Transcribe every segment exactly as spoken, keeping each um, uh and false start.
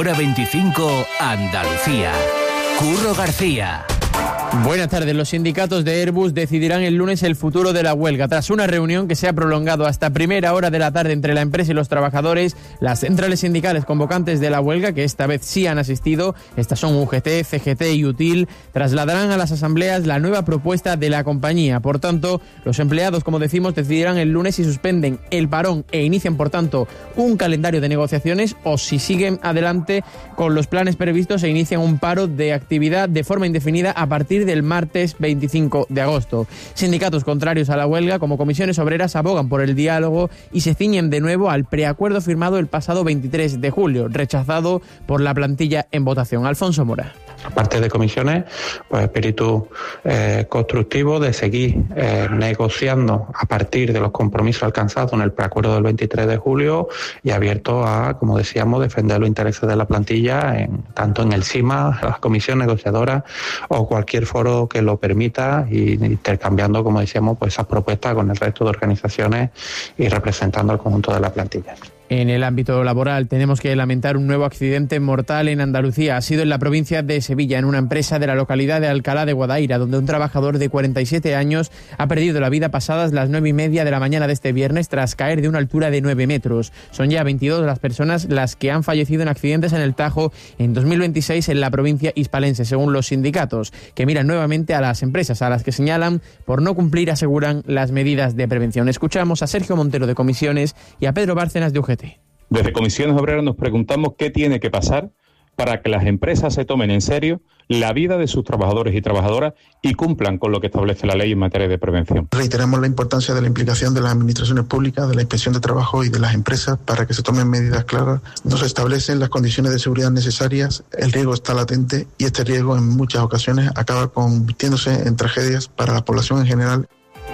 Hora veinticinco, Andalucía. Curro García. Buenas tardes. Los sindicatos de Airbus decidirán el lunes el futuro de la huelga. Tras una reunión que se ha prolongado hasta primera hora de la tarde entre la empresa y los trabajadores, las centrales sindicales convocantes de la huelga, que esta vez sí han asistido, estas son U G T, C G T y UTIL, trasladarán a las asambleas la nueva propuesta de la compañía. Por tanto, los empleados, como decimos, decidirán el lunes si suspenden el parón e inician, por tanto, un calendario de negociaciones o si siguen adelante con los planes previstos e inician un paro de actividad de forma indefinida a partir del martes veinticinco de agosto. Sindicatos contrarios a la huelga, como comisiones obreras, abogan por el diálogo y se ciñen de nuevo al preacuerdo firmado el pasado veintitrés de julio, rechazado por la plantilla en votación. Alfonso Mora. Aparte de comisiones, pues espíritu eh, constructivo de seguir eh, negociando a partir de los compromisos alcanzados en el preacuerdo del veintitrés de julio y abierto a, como decíamos, defender los intereses de la plantilla en, tanto en el CIMA, las comisiones negociadoras o cualquier foro que lo permita, y intercambiando, como decíamos, pues esas propuestas con el resto de organizaciones y representando al conjunto de la plantilla. En el ámbito laboral tenemos que lamentar un nuevo accidente mortal en Andalucía. Ha sido en la provincia de Sevilla, en una empresa de la localidad de Alcalá de Guadaira, donde un trabajador de cuarenta y siete años ha perdido la vida pasadas las nueve y media de la mañana de este viernes tras caer de una altura de nueve metros. Son ya veintidós las personas las que han fallecido en accidentes en el Tajo en dos mil veintiséis en la provincia hispalense, según los sindicatos, que miran nuevamente a las empresas, a las que señalan por no cumplir, aseguran, las medidas de prevención. Escuchamos a Sergio Montero de Comisiones y a Pedro Bárcenas de U G T. Desde Comisiones Obreras nos preguntamos qué tiene que pasar para que las empresas se tomen en serio la vida de sus trabajadores y trabajadoras y cumplan con lo que establece la ley en materia de prevención. Reiteramos la importancia de la implicación de las administraciones públicas, de la inspección de trabajo y de las empresas para que se tomen medidas claras. No se establecen las condiciones de seguridad necesarias, el riesgo está latente y este riesgo en muchas ocasiones acaba convirtiéndose en tragedias para la población en general.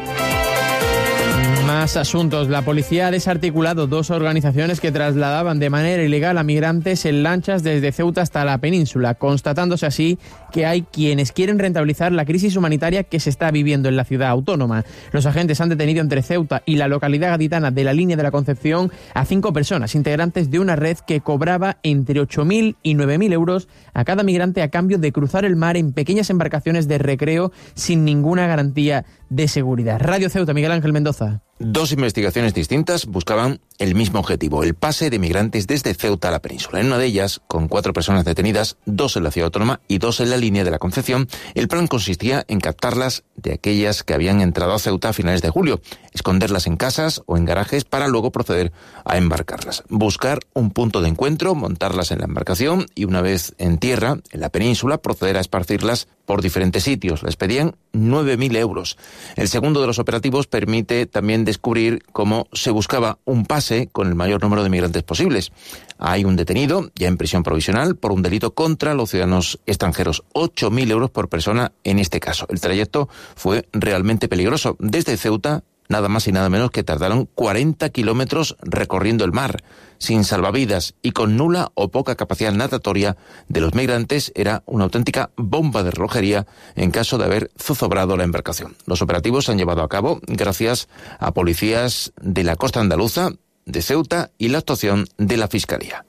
Más asuntos. La policía ha desarticulado dos organizaciones que trasladaban de manera ilegal a migrantes en lanchas desde Ceuta hasta la península, constatándose así que hay quienes quieren rentabilizar la crisis humanitaria que se está viviendo en la ciudad autónoma. Los agentes han detenido entre Ceuta y la localidad gaditana de la Línea de la Concepción a cinco personas, integrantes de una red que cobraba entre ocho mil y nueve mil euros a cada migrante a cambio de cruzar el mar en pequeñas embarcaciones de recreo sin ninguna garantía de seguridad. Radio Ceuta, Miguel Ángel Mendoza. Dos investigaciones distintas buscaban el mismo objetivo, el pase de migrantes desde Ceuta a la península. En una de ellas, con cuatro personas detenidas, dos en la ciudad autónoma y dos en la Línea de la Concepción, el plan consistía en captarlas de aquellas que habían entrado a Ceuta a finales de julio, esconderlas en casas o en garajes para luego proceder a embarcarlas. Buscar un punto de encuentro, montarlas en la embarcación y una vez en tierra, en la península, proceder a esparcirlas por diferentes sitios. Les pedían nueve mil euros. El segundo de los operativos permite también descubrir cómo se buscaba un pase con el mayor número de migrantes posibles. Hay un detenido, ya en prisión provisional, por un delito contra los ciudadanos extranjeros. ocho mil euros por persona en este caso. El trayecto fue realmente peligroso. Desde Ceuta, nada más y nada menos que tardaron cuarenta kilómetros recorriendo el mar, sin salvavidas y con nula o poca capacidad natatoria de los migrantes. Era una auténtica bomba de relojería en caso de haber zozobrado la embarcación. Los operativos se han llevado a cabo gracias a policías de la costa andaluza, de Ceuta y la actuación de la Fiscalía.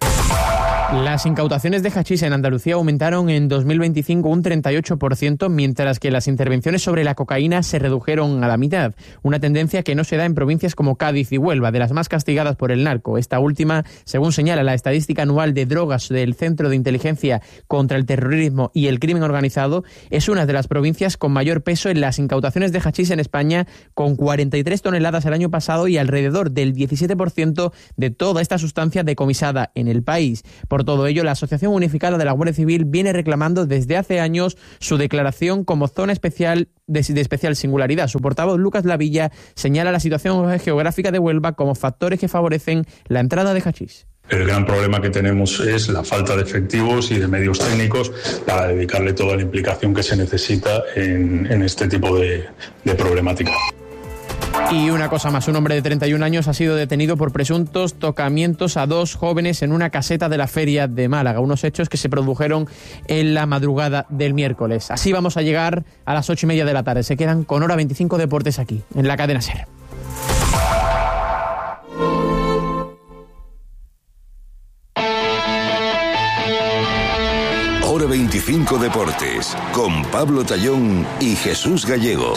Las incautaciones de hachís en Andalucía aumentaron en dos mil veinticinco un treinta y ocho por ciento, mientras que las intervenciones sobre la cocaína se redujeron a la mitad. Una tendencia que no se da en provincias como Cádiz y Huelva, de las más castigadas por el narco. Esta última, según señala la estadística anual de drogas del Centro de Inteligencia contra el Terrorismo y el Crimen Organizado, es una de las provincias con mayor peso en las incautaciones de hachís en España, con cuarenta y tres toneladas el año pasado y alrededor del diecisiete por ciento de toda esta sustancia decomisada en el país. Por todo ello, la Asociación Unificada de la Guardia Civil viene reclamando desde hace años su declaración como zona especial de, de especial singularidad. Su portavoz, Lucas Lavilla, señala la situación geográfica de Huelva como factores que favorecen la entrada de hachís. El gran problema que tenemos es la falta de efectivos y de medios técnicos para dedicarle toda la implicación que se necesita en, en este tipo de, de problemática. Y una cosa más, un hombre de treinta y un años ha sido detenido por presuntos tocamientos a dos jóvenes en una caseta de la Feria de Málaga, unos hechos que se produjeron en la madrugada del miércoles. Así vamos a llegar a las ocho y media de la tarde. Se quedan con Hora veinticinco Deportes aquí, en la cadena SER. Ahora veinticinco Deportes, con Pablo Tallón y Jesús Gallego.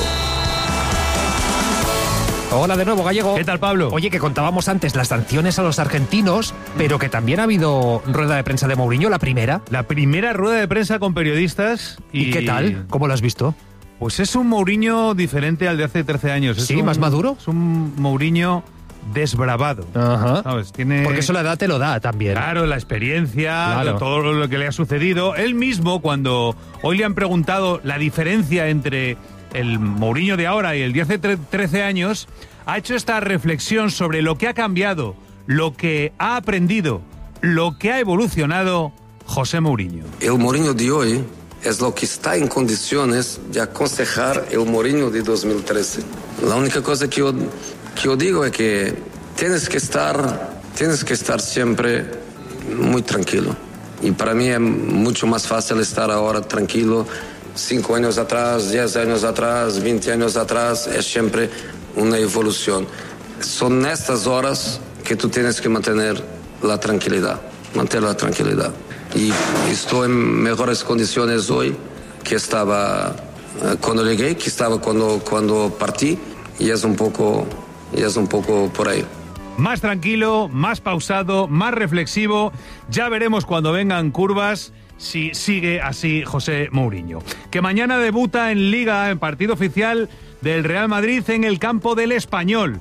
Hola de nuevo, Gallego. ¿Qué tal, Pablo? Oye, que contábamos antes las sanciones a los argentinos, pero que también ha habido rueda de prensa de Mourinho, la primera. La primera rueda de prensa con periodistas. ¿Y, ¿Y qué tal? ¿Cómo lo has visto? Pues es un Mourinho diferente al de hace trece años. Es ¿Sí? un, ¿Más maduro? Es un Mourinho desbravado. Ajá. ¿Sabes? Tiene... Porque eso la edad te lo da también. Claro, la experiencia, claro. todo lo que le ha sucedido. Él mismo, cuando hoy le han preguntado la diferencia entre el Mourinho de ahora y el de hace trece años, ha hecho esta reflexión sobre lo que ha cambiado, lo que ha aprendido, lo que ha evolucionado José Mourinho. El Mourinho de hoy es lo que está en condiciones de aconsejar el Mourinho de dos mil trece. La única cosa que yo, que yo digo es que tienes que estar, tienes que estar siempre muy tranquilo. Y para mí es mucho más fácil estar ahora tranquilo. Cinco años atrás, diez años atrás, veinte años atrás, es siempre una evolución. Son estas horas que tú tienes que mantener la tranquilidad, mantener la tranquilidad. Y estoy en mejores condiciones hoy que estaba eh, cuando llegué, que estaba cuando, cuando partí, y es un poco, y es un poco por ahí. Más tranquilo, más pausado, más reflexivo. Ya veremos cuando vengan curvas si sigue así José Mourinho. Que mañana debuta en Liga, en partido oficial del Real Madrid en el campo del Español.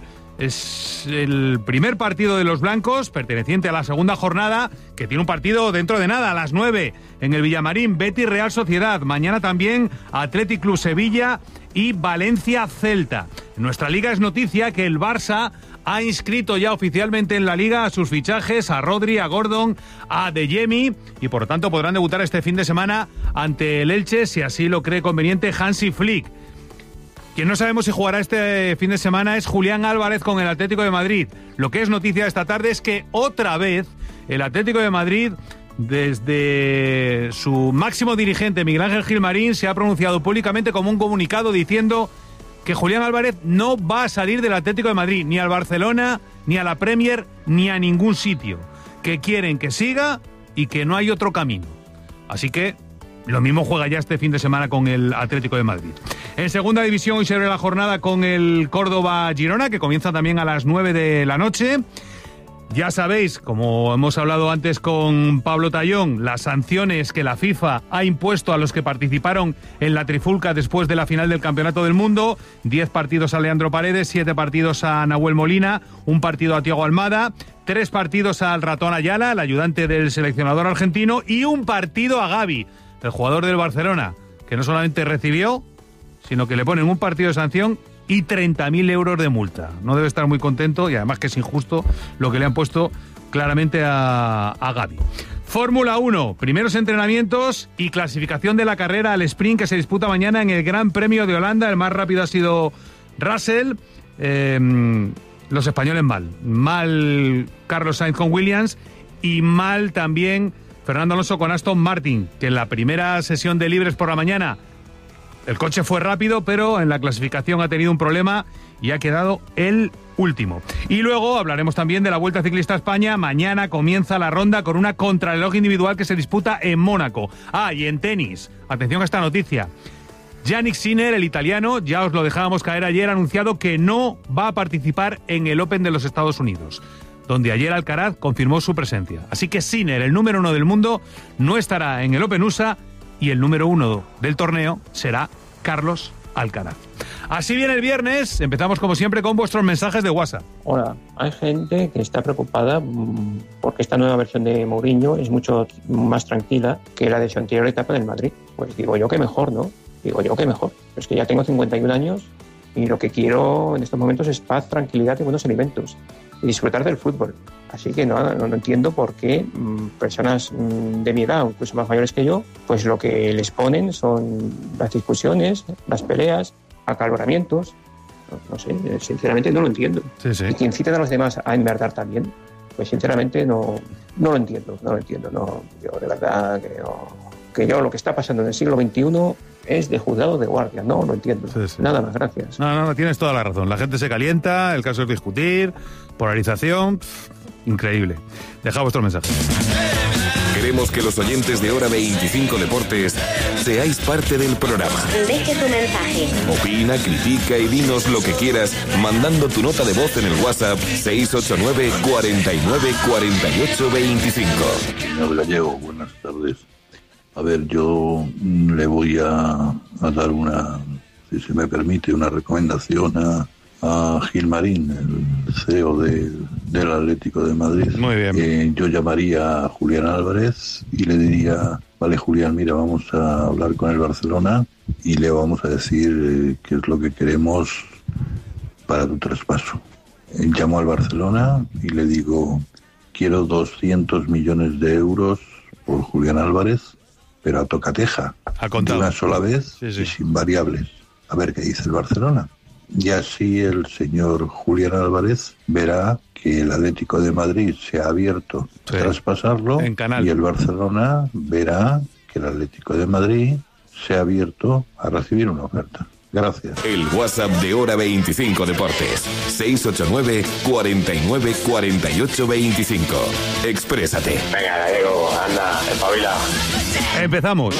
Es el primer partido de los blancos, perteneciente a la segunda jornada, que tiene un partido dentro de nada, a las nueve, en el Villamarín, Betis Real Sociedad. Mañana también Athletic Club Sevilla y Valencia Celta. En nuestra liga es noticia que el Barça ha inscrito ya oficialmente en la liga a sus fichajes, a Rodri, a Gordon, a Adeyemi, y por lo tanto podrán debutar este fin de semana ante el Elche, si así lo cree conveniente Hansi Flick. Quien no sabemos si jugará este fin de semana es Julián Álvarez con el Atlético de Madrid. Lo que es noticia esta tarde es que otra vez el Atlético de Madrid, desde su máximo dirigente Miguel Ángel Gilmarín, se ha pronunciado públicamente como un comunicado diciendo que Julián Álvarez no va a salir del Atlético de Madrid, ni al Barcelona, ni a la Premier, ni a ningún sitio. Que quieren que siga y que no hay otro camino. Así que lo mismo juega ya este fin de semana con el Atlético de Madrid. En segunda división hoy se abre la jornada con el Córdoba-Girona, que comienza también a las nueve de la noche. Ya sabéis, como hemos hablado antes con Pablo Tallón, las sanciones que la FIFA ha impuesto a los que participaron en la trifulca después de la final del Campeonato del Mundo. Diez partidos a Leandro Paredes, siete partidos a Nahuel Molina, un partido a Thiago Almada, tres partidos al Ratón Ayala, el ayudante del seleccionador argentino, y un partido a Gavi, el jugador del Barcelona, que no solamente recibió, sino que le ponen un partido de sanción y treinta mil euros de multa. No debe estar muy contento, y además que es injusto lo que le han puesto claramente a, a Gavi. Fórmula uno, primeros entrenamientos y clasificación de la carrera al sprint que se disputa mañana en el Gran Premio de Holanda. El más rápido ha sido Russell. Eh, los españoles mal. Mal Carlos Sainz con Williams y mal también Fernando Alonso con Aston Martin, que en la primera sesión de libres por la mañana el coche fue rápido, pero en la clasificación ha tenido un problema y ha quedado el último. Y luego hablaremos también de la Vuelta Ciclista a España. Mañana comienza la ronda con una contrarreloj individual que se disputa en Mónaco. Ah, y en tenis, atención a esta noticia. Jannik Sinner, el italiano, ya os lo dejábamos caer ayer, ha anunciado que no va a participar en el Open de los Estados Unidos, donde ayer Alcaraz confirmó su presencia. Así que Sinner, el número uno del mundo, no estará en el Open U S A, y el número uno del torneo será Carlos Alcaraz. Así viene el viernes, empezamos como siempre con vuestros mensajes de WhatsApp. Hola, hay gente que está preocupada porque esta nueva versión de Mourinho es mucho más tranquila que la de su anterior etapa del Madrid. Pues digo yo que mejor, ¿no? Digo yo que mejor. Es que ya tengo cincuenta y un años y lo que quiero en estos momentos es paz, tranquilidad y buenos alimentos y disfrutar del fútbol. Así que no, no, no entiendo por qué mmm, personas mmm, de mi edad, incluso más mayores que yo, pues lo que les ponen son las discusiones, las peleas, acaloramientos. No, no sé, sinceramente no lo entiendo. Sí, sí. Y que inciten a los demás a enmerdar también, pues sinceramente no, no lo entiendo, no lo entiendo. No, yo de verdad que, no, que yo lo que está pasando en el siglo veintiuno es de juzgado de guardia. No, no entiendo. Sí, sí. Nada más, gracias. No, no, no, tienes toda la razón. La gente se calienta, el caso es discutir, polarización, pff, increíble. Deja vuestro mensaje. Queremos que los oyentes de Hora veinticinco Deportes seáis parte del programa. Deje tu mensaje. Opina, critica y dinos lo que quieras mandando tu nota de voz en el WhatsApp seis ocho nueve, cuarenta y nueve, cuarenta y ocho, veinticinco. Señor Gallego, buenas tardes. A ver, yo le voy a, a dar una, si se me permite, una recomendación a, a Gilmarín, el C E O de, del Atlético de Madrid. Muy bien. Eh, yo llamaría a Julián Álvarez y le diría, vale Julián, mira, vamos a hablar con el Barcelona y le vamos a decir eh, qué es lo que queremos para tu traspaso. Eh, llamo al Barcelona y le digo, quiero doscientos millones de euros por Julián Álvarez, pero a tocateja, de una sola vez sí, sí. y sin variables. A ver qué dice el Barcelona. Y así el señor Julián Álvarez verá que el Atlético de Madrid se ha abierto sí. a traspasarlo y el Barcelona verá que el Atlético de Madrid se ha abierto a recibir una oferta. Gracias. El WhatsApp de Hora veinticinco Deportes, seis ocho nueve, cuarenta y nueve, cuarenta y ocho, veinticinco. Exprésate. Venga, Gallego, anda, espabila. Empezamos.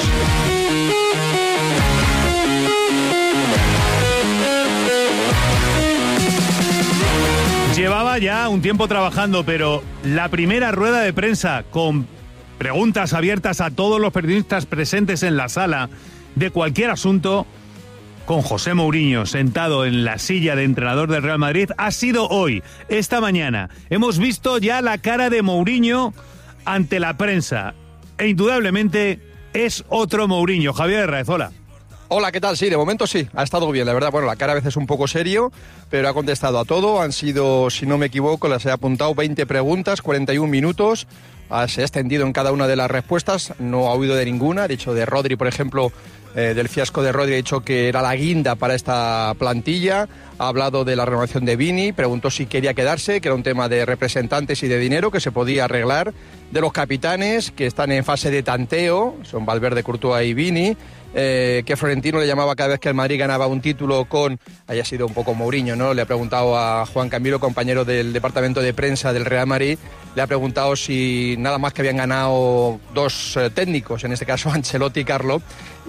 Llevaba ya un tiempo trabajando, pero la primera rueda de prensa con preguntas abiertas a todos los periodistas presentes en la sala de cualquier asunto, con José Mourinho sentado en la silla de entrenador del Real Madrid, ha sido hoy, esta mañana. Hemos visto ya la cara de Mourinho ante la prensa e indudablemente es otro Mourinho. Javier Herrera, hola. Hola, ¿qué tal? Sí, de momento sí, ha estado bien, la verdad. Bueno, la cara a veces un poco serio, pero ha contestado a todo. Han sido, si no me equivoco, las he apuntado veinte preguntas, cuarenta y un minutos. Se ha extendido en cada una de las respuestas, no ha oído de ninguna. Ha dicho de Rodri, por ejemplo, eh, del fiasco de Rodri, ha dicho que era la guinda para esta plantilla. Ha hablado de la renovación de Vini, preguntó si quería quedarse, que era un tema de representantes y de dinero que se podía arreglar. De los capitanes, que están en fase de tanteo, son Valverde, Courtois y Vini. Eh, que Florentino le llamaba cada vez que el Madrid ganaba un título con... haya sido un poco Mourinho, ¿no? Le ha preguntado a Juan Camilo, compañero del departamento de prensa del Real Madrid, le ha preguntado si nada más que habían ganado dos eh, técnicos, en este caso Ancelotti y Carlo,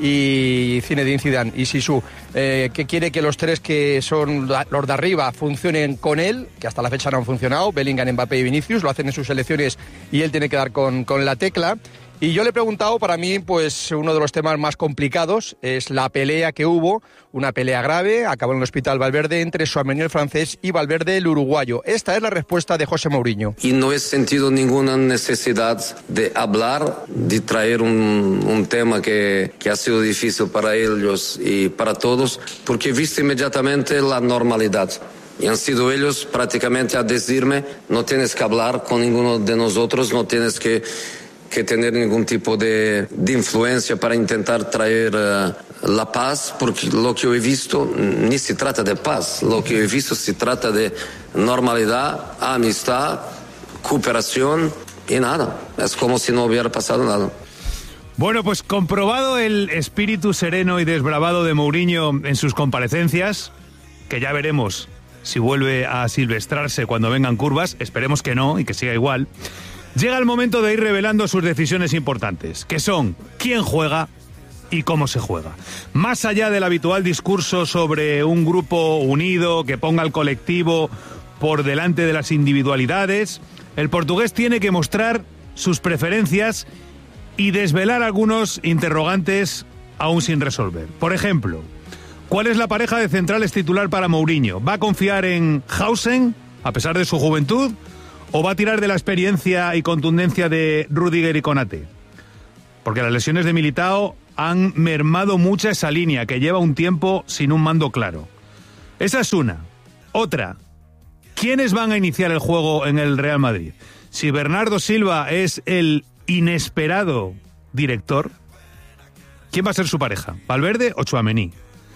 y Zinedine Zidane y Zizou, eh, que quiere que los tres que son los de arriba funcionen con él, que hasta la fecha no han funcionado, Bellingham, Mbappé y Vinicius, lo hacen en sus selecciones y él tiene que dar con, con la tecla. Y yo le he preguntado, para mí, pues uno de los temas más complicados es la pelea que hubo, una pelea grave, acabó en el hospital Valverde, entre Tchouaméni el francés y Valverde el uruguayo. Esta es la respuesta de José Mourinho. Y no he sentido ninguna necesidad de hablar, de traer un, un tema que, que ha sido difícil para ellos y para todos, porque he visto inmediatamente la normalidad. Y han sido ellos prácticamente a decirme, no tienes que hablar con ninguno de nosotros, no tienes que... que tener ningún tipo de, de influencia para intentar traer uh, la paz, porque lo que yo he visto ni se trata de paz, lo que yo he visto se trata de normalidad, amistad, cooperación y nada, es como si no hubiera pasado nada. Bueno, pues comprobado el espíritu sereno y desbravado de Mourinho en sus comparecencias, que ya veremos si vuelve a silvestrarse cuando vengan curvas, esperemos que no y que siga igual. Llega el momento de ir revelando sus decisiones importantes, que son quién juega y cómo se juega. Más allá del habitual discurso sobre un grupo unido que ponga al colectivo por delante de las individualidades, el portugués tiene que mostrar sus preferencias y desvelar algunos interrogantes aún sin resolver. Por ejemplo, ¿cuál es la pareja de centrales titular para Mourinho? ¿Va a confiar en Hausen, a pesar de su juventud? ¿O va a tirar de la experiencia y contundencia de Rüdiger y Konaté? Porque las lesiones de Militao han mermado mucho esa línea, que lleva un tiempo sin un mando claro. Esa es una. Otra, ¿quiénes van a iniciar el juego en el Real Madrid? Si Bernardo Silva es el inesperado director, ¿quién va a ser su pareja? ¿Valverde o Tchouaméni?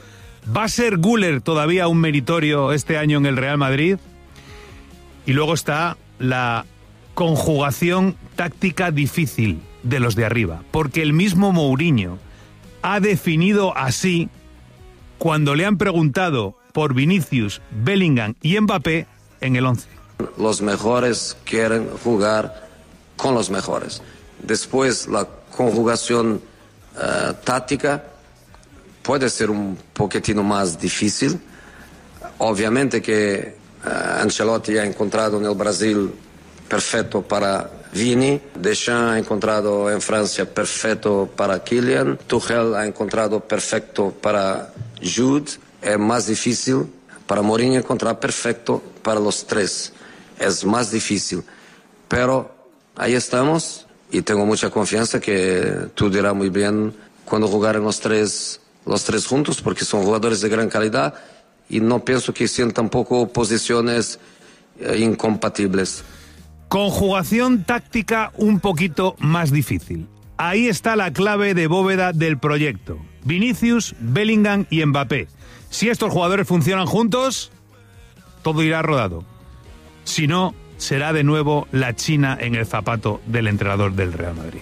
¿Va a ser Güler todavía un meritorio este año en el Real Madrid? Y luego está la conjugación táctica difícil de los de arriba, porque el mismo Mourinho ha definido así cuando le han preguntado por Vinicius, Bellingham y Mbappé en el once. Los mejores quieren jugar con los mejores. Después la conjugación uh, táctica puede ser un poquitino más difícil. Obviamente que uh, Ancelotti ha encontrado en el Brasil perfecto para Vini, Deschamps ha encontrado en Francia perfecto para Kylian, Tuchel ha encontrado perfecto para Jude. Es más difícil para Mourinho encontrar perfecto para los tres. Es más difícil. Pero ahí estamos y tengo mucha confianza que tú dirás muy bien cuando jugarán los tres, los tres juntos, porque son jugadores de gran calidad y no pienso que sean tampoco posiciones eh, incompatibles. Conjugación táctica un poquito más difícil. Ahí está la clave de bóveda del proyecto. Vinicius, Bellingham y Mbappé. Si estos jugadores funcionan juntos, todo irá rodado. Si no, será de nuevo la China en el zapato del entrenador del Real Madrid.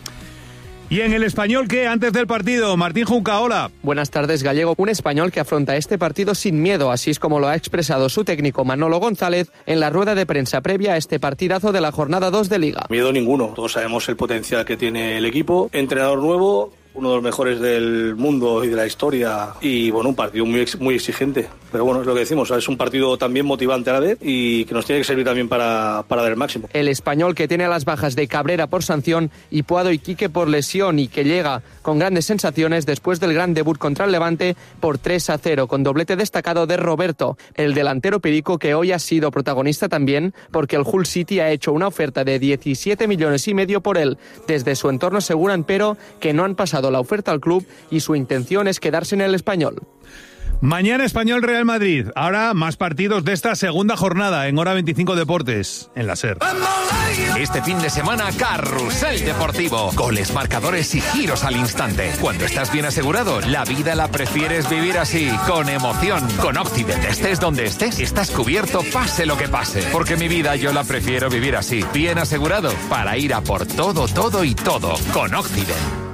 Y en el Español, ¿qué? Antes del partido, Martín Junca, hola. Buenas tardes, Gallego. Un Español que afronta este partido sin miedo, así es como lo ha expresado su técnico Manolo González en la rueda de prensa previa a este partidazo de la jornada dos de Liga. Miedo ninguno, todos sabemos el potencial que tiene el equipo. Entrenador nuevo, uno de los mejores del mundo y de la historia, y bueno, un partido muy, muy exigente, pero bueno, es lo que decimos, es un partido también motivante a la vez y que nos tiene que servir también para, para dar el máximo. El Español, que tiene las bajas de Cabrera por sanción y Puado y Quique por lesión, y que llega con grandes sensaciones después del gran debut contra el Levante por tres a cero, con doblete destacado de Roberto, el delantero perico, que hoy ha sido protagonista también porque el Hull City ha hecho una oferta de diecisiete millones y medio por él. Desde su entorno aseguran, pero, que no han pasado la oferta al club y su intención es quedarse en el Español. Mañana Español Real Madrid. Ahora más partidos de esta segunda jornada en Hora veinticinco Deportes, en la SER. Este fin de semana, Carrusel Deportivo. Goles, marcadores y giros al instante. Cuando estás bien asegurado, la vida la prefieres vivir así, con emoción. Con Occident, estés donde estés, estás cubierto pase lo que pase. Porque mi vida yo la prefiero vivir así, bien asegurado, para ir a por todo, todo y todo. Con Occident.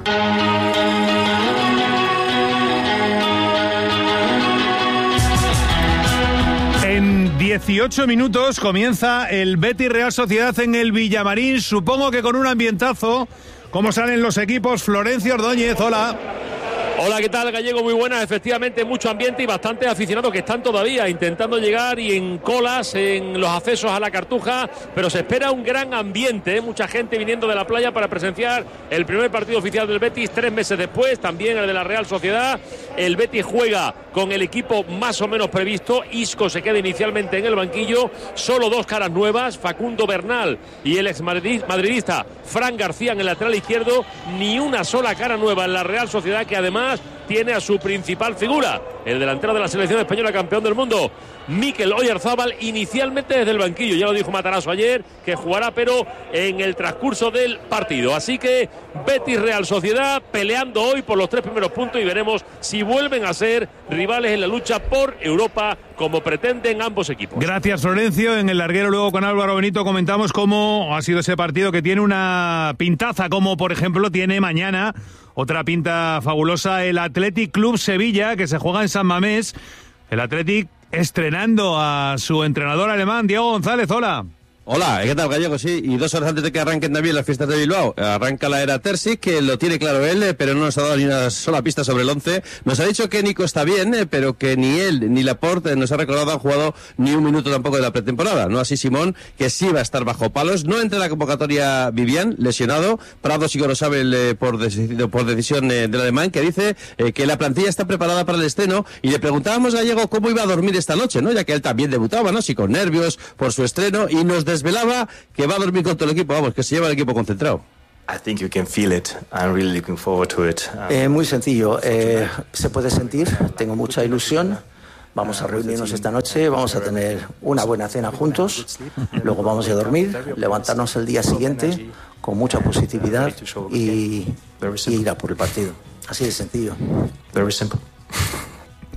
En dieciocho minutos comienza el Betis Real Sociedad en el Villamarín, supongo que con un ambientazo. ¿Cómo salen los equipos? Florencio Ordóñez, hola. Hola, ¿qué tal, Gallego? Muy buenas. Efectivamente, mucho ambiente y bastantes aficionados que están todavía intentando llegar y en colas en los accesos a la Cartuja, pero se espera un gran ambiente, ¿eh? Mucha gente viniendo de la playa para presenciar el primer partido oficial del Betis tres meses después, también el de la Real Sociedad. El Betis juega con el equipo más o menos previsto. Isco se queda inicialmente en el banquillo, solo dos caras nuevas, Facundo Bernal y el ex madridista Fran García en el lateral izquierdo. Ni una sola cara nueva en la Real Sociedad, que además tiene a su principal figura, el delantero de la selección española, campeón del mundo, Mikel Oyarzabal, inicialmente desde el banquillo. Ya lo dijo Matarazzo ayer, que jugará pero en el transcurso del partido. Así que Betis Real Sociedad peleando hoy por los tres primeros puntos y veremos si vuelven a ser rivales en la lucha por Europa, como pretenden ambos equipos. Gracias, Florencio. En el larguero, luego con Álvaro Benito, comentamos cómo ha sido ese partido, que tiene una pintaza, como por ejemplo tiene mañana otra pinta fabulosa, el Athletic Club Sevilla, que se juega en San Mamés. El Athletic estrenando a su entrenador alemán, Diego González, hola. Hola, ¿qué tal, Gallego? Sí, y dos horas antes de que arranquen también las fiestas de Bilbao, arranca la era Terzic, que lo tiene claro él, pero no nos ha dado ni una sola pista sobre el once. Nos ha dicho que Nico está bien, pero que ni él ni Laporte, nos ha recordado, han jugado ni un minuto tampoco de la pretemporada. No así Simón, que sí va a estar bajo palos. No entra en la convocatoria Vivian, lesionado. Prado sí que lo sabe el, por, decidido, por decisión eh, del alemán, que dice eh, que la plantilla está preparada para el estreno. Y le preguntábamos, Gallego, cómo iba a dormir esta noche, ¿no? Ya que él también debutaba, ¿no? Sí, con nervios por su estreno, y nos desvelaba que va a dormir con todo el equipo, vamos, que se lleva el equipo concentrado. I think you can feel it. I'm really looking forward to it. Eh, muy sencillo, eh, se puede sentir, tengo mucha ilusión. Vamos a reunirnos esta noche, vamos a tener una buena cena juntos, luego vamos a dormir, levantarnos el día siguiente con mucha positividad y, y ir a por el partido. Así de sencillo. Very simple.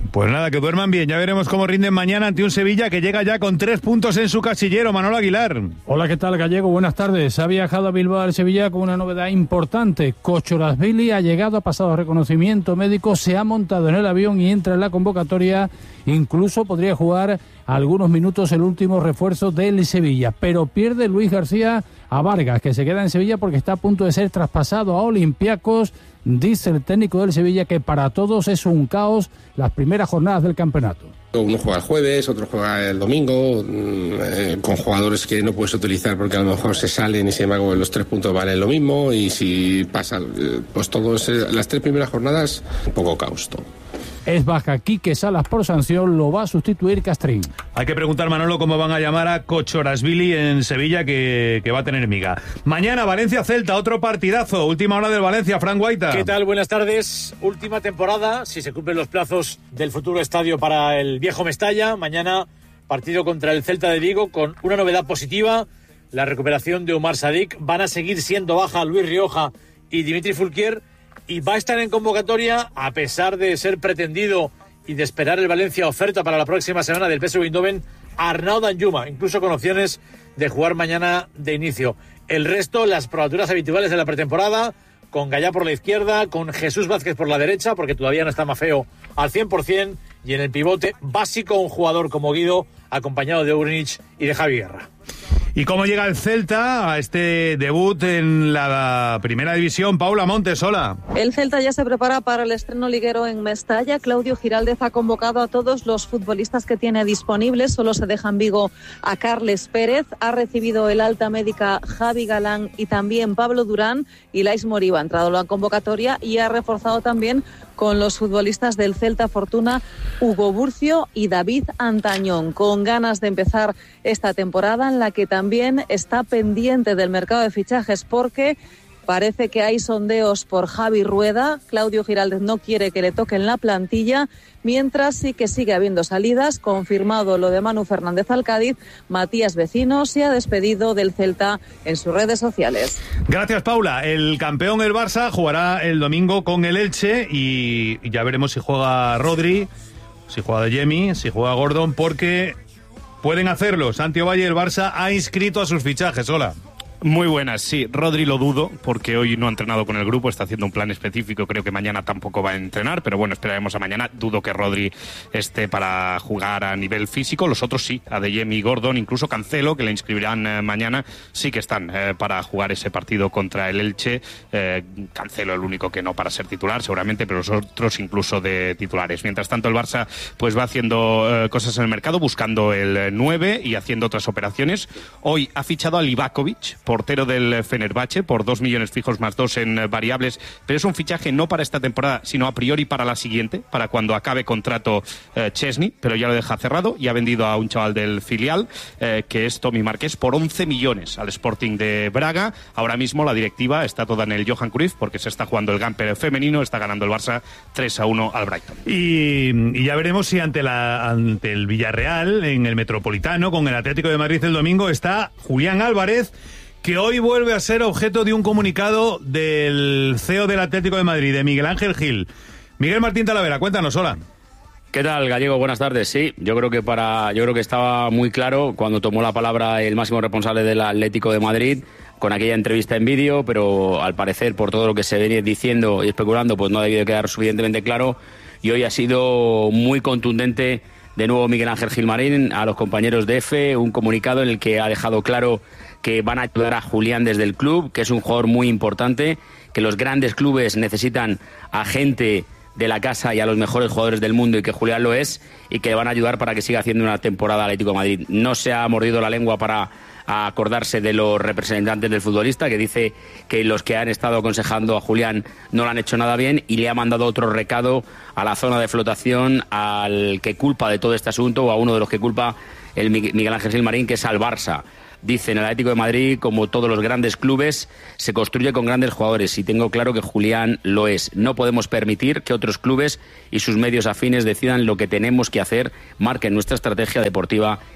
Pues nada, que duerman bien. Ya veremos cómo rinden mañana ante un Sevilla que llega ya con tres puntos en su casillero. Manolo Aguilar. Hola, ¿qué tal, Gallego? Buenas tardes. Ha viajado a Bilbao al Sevilla con una novedad importante. Kochorashvili ha llegado, ha pasado reconocimiento médico, se ha montado en el avión y entra en la convocatoria. Incluso podría jugar algunos minutos el último refuerzo del Sevilla. Pero pierde Luis García a Vargas, que se queda en Sevilla porque está a punto de ser traspasado a Olympiacos. Dice el técnico del Sevilla que para todos es un caos las primeras jornadas del campeonato. Uno juega el jueves, otro juega el domingo, eh, con jugadores que no puedes utilizar porque a lo mejor se salen y sin embargo los tres puntos valen lo mismo, y si pasa, eh, pues todos, eh, las tres primeras jornadas, un poco caos todo. Es baja Quique Salas por sanción, lo va a sustituir Castrín. Hay que preguntar, Manolo, cómo van a llamar a Kochorashvili en Sevilla, que, que va a tener miga. Mañana Valencia-Celta, otro partidazo. Última hora del Valencia, Fran Guaita. ¿Qué tal? Buenas tardes. Última temporada, si se cumplen los plazos del futuro estadio para el viejo Mestalla. Mañana partido contra el Celta de Vigo con una novedad positiva, la recuperación de Omar Sadik. Van a seguir siendo baja Luis Rioja y Dimitri Fulquier, y va a estar en convocatoria, a pesar de ser pretendido y de esperar el Valencia oferta para la próxima semana del P S V Eindhoven, Arnaud Danjuma, incluso con opciones de jugar mañana de inicio. El resto, las probaturas habituales de la pretemporada, con Gallá por la izquierda, con Jesús Vázquez por la derecha, porque todavía no está Mafeo al cien por ciento, y en el pivote básico un jugador como Guido, acompañado de Urnich y de Javi Guerra. ¿Y cómo llega el Celta a este debut en la primera división? Paula Montes, hola. El Celta ya se prepara para el estreno liguero en Mestalla. Claudio Giraldez ha convocado a todos los futbolistas que tiene disponibles. Solo se deja en Vigo a Carles Pérez. Ha recibido el alta médica Javi Galán y también Pablo Durán. Y Lais Moriba ha entrado en la convocatoria y ha reforzado también con los futbolistas del Celta Fortuna, Hugo Burcio y David Antañón, con ganas de empezar esta temporada en la que también está pendiente del mercado de fichajes, porque parece que hay sondeos por Javi Rueda. Claudio Giraldez no quiere que le toquen la plantilla, mientras sí que sigue habiendo salidas. Confirmado lo de Manu Fernández al Cádiz, Matías Vecino se ha despedido del Celta en sus redes sociales. Gracias, Paula. El campeón, el Barça, jugará el domingo con el Elche y ya veremos si juega Rodri, si juega De Jemi, si juega Gordon, porque pueden hacerlo. Santi Ovalle, el Barça ha inscrito a sus fichajes. Hola. Muy buenas, sí. Rodri lo dudo, porque hoy no ha entrenado con el grupo, está haciendo un plan específico, creo que mañana tampoco va a entrenar, pero bueno, esperaremos a mañana. Dudo que Rodri esté para jugar a nivel físico. Los otros sí, Adeyemi y Gordon, incluso Cancelo, que le inscribirán eh, mañana, sí que están eh, para jugar ese partido contra el Elche. Eh, Cancelo el único que no para ser titular, seguramente, pero los otros incluso de titulares. Mientras tanto, el Barça pues va haciendo eh, cosas en el mercado, buscando el nueve y haciendo otras operaciones. Hoy ha fichado a Livakovic, portero del Fenerbahce, por dos millones fijos más dos en variables, pero es un fichaje no para esta temporada, sino a priori para la siguiente, para cuando acabe contrato eh, Chesney, pero ya lo deja cerrado y ha vendido a un chaval del filial, eh, que es Tommy Márquez, por once millones al Sporting de Braga. Ahora mismo la directiva está toda en el Johan Cruyff, porque se está jugando el Gamper femenino, está ganando el Barça tres a uno al Brighton. Y, y ya veremos si ante, la, ante el Villarreal, en el Metropolitano, con el Atlético de Madrid el domingo, está Julián Álvarez, que hoy vuelve a ser objeto de un comunicado del C E O del Atlético de Madrid, de Miguel Ángel Gil. Miguel Martín Talavera, cuéntanos, hola. ¿Qué tal, Gallego? Buenas tardes. Sí, yo creo que para, yo creo que estaba muy claro cuando tomó la palabra el máximo responsable del Atlético de Madrid con aquella entrevista en vídeo, pero al parecer, por todo lo que se venía diciendo y especulando, pues no ha debido quedar suficientemente claro, y hoy ha sido muy contundente de nuevo Miguel Ángel Gilmarín a los compañeros de F, un comunicado en el que ha dejado claro que van a ayudar a Julián desde el club, que es un jugador muy importante, que los grandes clubes necesitan a gente de la casa y a los mejores jugadores del mundo, y que Julián lo es, y que le van a ayudar para que siga haciendo una temporada Atlético de Madrid. No se ha mordido la lengua para acordarse de los representantes del futbolista, que dice que los que han estado aconsejando a Julián no lo han hecho nada bien, y le ha mandado otro recado a la zona de flotación, al que culpa de todo este asunto, o a uno de los que culpa el Miguel Ángel Gilmarín, que es al Barça. Dice, en el Atlético de Madrid, como todos los grandes clubes, se construye con grandes jugadores, y tengo claro que Julián lo es. No podemos permitir que otros clubes y sus medios afines decidan lo que tenemos que hacer, marquen nuestra estrategia deportiva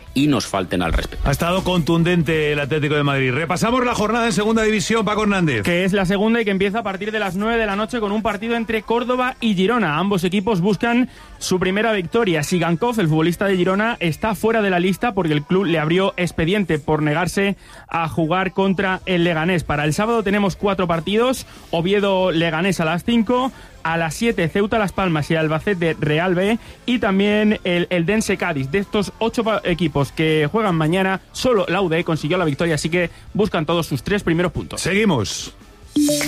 y nos falten al respeto. Ha estado contundente el Atlético de Madrid. Repasamos la jornada en segunda división, Paco Hernández. Que es la segunda y que empieza a partir de las nueve de la noche con un partido entre Córdoba y Girona. Ambos equipos buscan su primera victoria. Sigankov, el futbolista de Girona, está fuera de la lista porque el club le abrió expediente por negarse a jugar contra el Leganés. Para el sábado tenemos cuatro partidos: Oviedo-Leganés a las cinco, a las siete Ceuta Las Palmas y Albacete Real B, y también el, el Dense Cádiz. De estos ocho equipos que juegan mañana, solo la U D consiguió la victoria, así que buscan todos sus tres primeros puntos. Seguimos.